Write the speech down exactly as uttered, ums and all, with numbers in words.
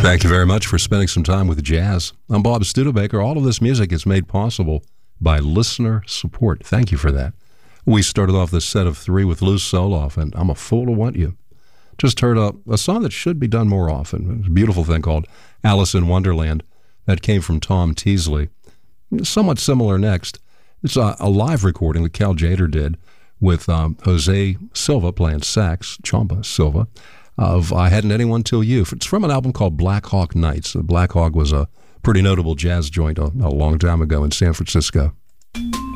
Thank you very much for spending some time with jazz. I'm Bob Studebaker. All of this music is made possible by listener support. Thank you for that. We started off this set of three with Lou Soloff and I'm a Fool to Want You. Just heard a, a song that should be done more often. It's a beautiful thing called Alice in Wonderland that came from Tom Teasley. Somewhat similar next. It's a, a live recording that Cal Jader did with um, Jose Silva playing sax, Chamba Silva, of I Hadn't Anyone Till You. It's from an album called Black Hawk Nights. Black Hawk was a pretty notable jazz joint a, a long time ago in San Francisco.